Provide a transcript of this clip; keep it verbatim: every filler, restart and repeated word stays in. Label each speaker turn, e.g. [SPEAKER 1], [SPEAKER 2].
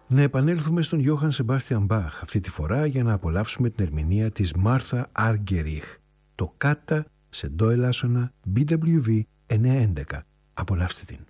[SPEAKER 1] Να επανέλθουμε στον Johann Sebastian Bach αυτή τη φορά για να απολαύσουμε την ερμηνεία της Martha Argerich, το Κάτα σε ντο ελάσσονα μπι ντάμπλιου βι εννιακόσια έντεκα. Απολαύστε την.